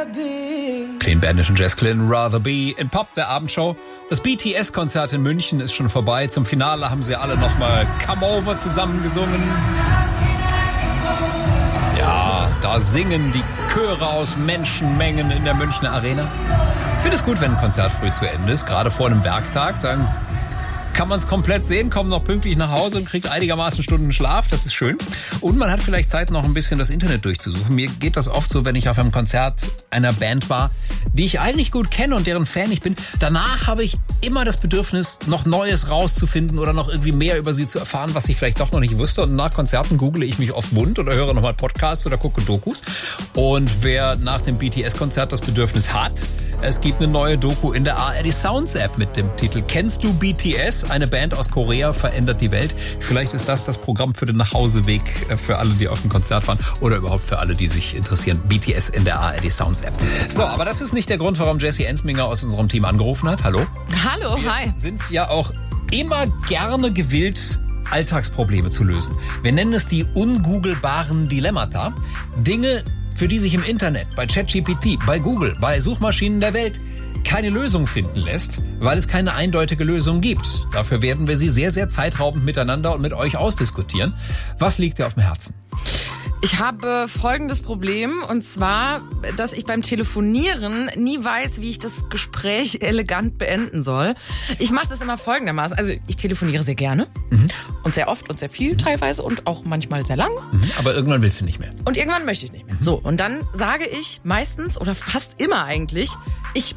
Clean Bandit und Jess Glynn, Rather Be in Pop, der Abendshow. Das BTS-Konzert in München ist schon vorbei. Zum Finale haben sie alle nochmal Come Over zusammengesungen. Ja, da singen die Chöre aus Menschenmengen in der Münchner Arena. Ich finde es gut, wenn ein Konzert früh zu Ende ist, gerade vor einem Werktag. Dann kann man es komplett sehen, kommt noch pünktlich nach Hause und kriegt einigermaßen Stunden Schlaf. Das ist schön. Und man hat vielleicht Zeit, noch ein bisschen das Internet durchzusuchen. Mir geht das oft so, wenn ich auf einem Konzert einer Band war, die ich eigentlich gut kenne und deren Fan ich bin. Danach habe ich immer das Bedürfnis, noch Neues rauszufinden oder noch irgendwie mehr über sie zu erfahren, was ich vielleicht doch noch nicht wusste. Und nach Konzerten google ich mich oft wund oder höre nochmal Podcasts oder gucke Dokus. Und wer nach dem BTS-Konzert das Bedürfnis hat, es gibt eine neue Doku in der ARD Sounds App mit dem Titel Kennst du BTS? Eine Band aus Korea verändert die Welt. Vielleicht ist das Programm für den Nachhauseweg für alle, die auf dem Konzert waren oder überhaupt für alle, die sich interessieren. BTS in der ARD Sounds App. So, aber das ist nicht der Grund, warum Jessie Ensminger aus unserem Team angerufen hat. Hallo. Hallo, hi. Wir sind ja auch immer gerne gewillt, Alltagsprobleme zu lösen. Wir nennen es die ungoogelbaren Dilemmata. Dinge, für die sich im Internet, bei ChatGPT, bei Google, bei Suchmaschinen der Welt keine Lösung finden lässt, weil es keine eindeutige Lösung gibt. Dafür werden wir sie sehr, sehr zeitraubend miteinander und mit euch ausdiskutieren. Was liegt dir auf dem Herzen? Ich habe folgendes Problem, und zwar, dass ich beim Telefonieren nie weiß, wie ich das Gespräch elegant beenden soll. Ich mache das immer folgendermaßen. Also ich telefoniere sehr gerne und sehr oft und sehr viel teilweise und auch manchmal sehr lang. Aber irgendwann willst du nicht mehr. Und irgendwann möchte ich nicht mehr. So, und dann sage ich meistens oder fast immer eigentlich, ich